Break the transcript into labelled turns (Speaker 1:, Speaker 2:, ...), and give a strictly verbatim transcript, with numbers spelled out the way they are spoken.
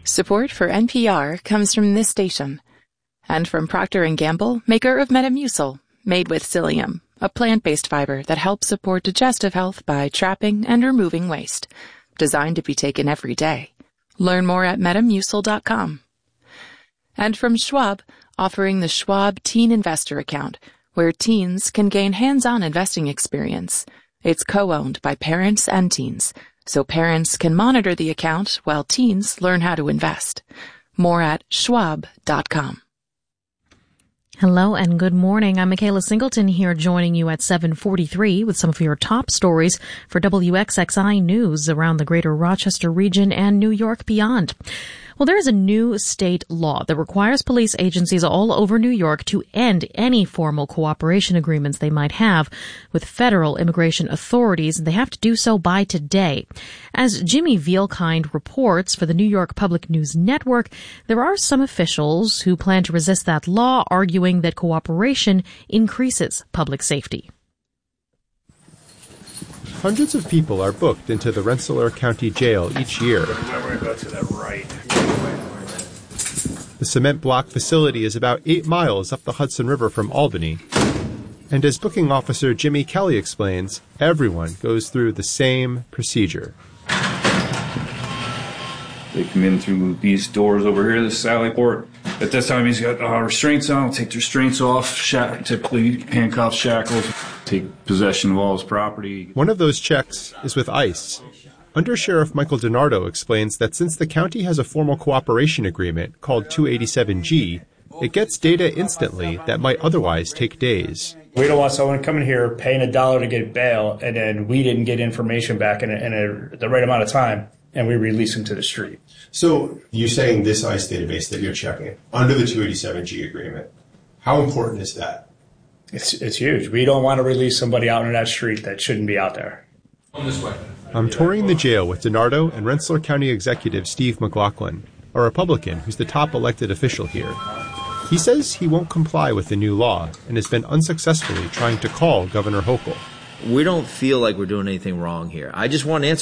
Speaker 1: Support for N P R comes from this station and from Procter and Gamble, maker of Metamucil, made with psyllium, a plant-based fiber that helps support digestive health by trapping and removing waste. Designed to be taken every day. Learn more at metamucil dot com. And from Schwab, offering the Schwab Teen Investor Account, where teens can gain hands-on investing experience. It's co-owned by parents and teens, so parents can monitor the account while teens learn how to invest. More at schwab dot com.
Speaker 2: Hello and good morning. I'm Michaela Singleton here joining you at seven forty-three with some of your top stories for W X X I News around the greater Rochester region and New York beyond. Well, there is a new state law that requires police agencies all over New York to end any formal cooperation agreements they might have with federal immigration authorities, and they have to do so by today. As Jimmy Vielkind reports for the New York Public News Network, there are some officials who plan to resist that law, arguing that cooperation increases public safety.
Speaker 3: Hundreds of people are booked into the Rensselaer County Jail each year. The cement block facility is about eight miles up the Hudson River from Albany. And as booking officer Jimmy Kelly explains, everyone goes through the same procedure.
Speaker 4: They come in through these doors over here, this Sally port. At this time, he's got uh, restraints on. I'll take the restraints off, shack- typically handcuffs, shackles, take possession of all his property.
Speaker 3: One of those checks is with ICE. Under Sheriff Michael DiNardo explains that since the county has a formal cooperation agreement called two eighty-seven G, it gets data instantly that might otherwise take days.
Speaker 5: We don't want someone coming here paying a dollar to get bail, and then we didn't get information back in, a, in a, the right amount of time, and we release them to the street.
Speaker 6: So you're saying this ICE database that you're checking under the two eighty-seven G agreement, how important is that?
Speaker 5: It's it's huge. We don't want to release somebody out in that street that shouldn't be out there.
Speaker 4: On this way.
Speaker 3: I'm touring the jail with DiNardo and Rensselaer County Executive Steve McLaughlin, a Republican who's the top elected official here. He says he won't comply with the new law and has been unsuccessfully trying to call Governor Hochul.
Speaker 7: We don't feel like we're doing anything wrong here. I just want answers.